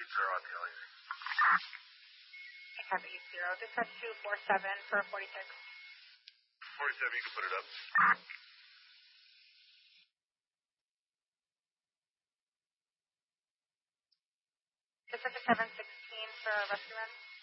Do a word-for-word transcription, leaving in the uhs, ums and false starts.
East Zero on the L A C. I have East Zero. Dispatch two four seven for forty-six. forty-seven, you can put it up. Dispatch seven sixteen for rescue run.